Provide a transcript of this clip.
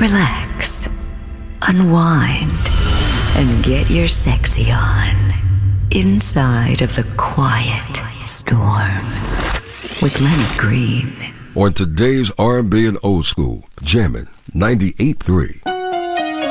relax, unwind, and get your sexy on inside of the quiet storm with Lenny Green. On today's R&B and old school, Jammin' 98.3.